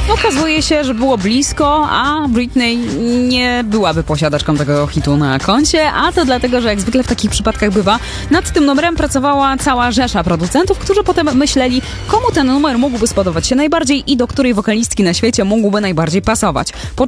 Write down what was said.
Okazuje się, że było blisko, a Britney nie byłaby posiadaczką tego hitu na koncie, a to dlatego, że jak zwykle w takich przypadkach bywa, nad tym numerem pracowała cała rzesza producentów, którzy potem myśleli, komu ten numer mógłby spodobać się najbardziej i do której wokalistki na świecie mógłby najbardziej pasować.